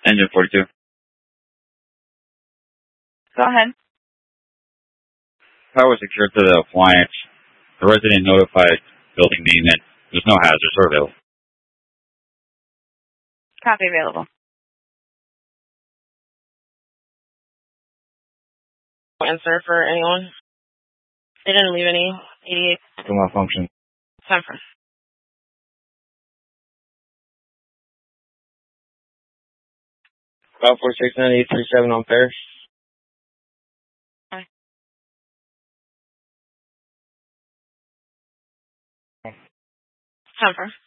Engine 42. Go ahead. Power secured to the appliance. The resident notified building maintenance. There's no hazards or available. Copy available. Answer for anyone. They didn't leave any 88. Malfunction. Time for. 469837 on Paris. Hi. Time for.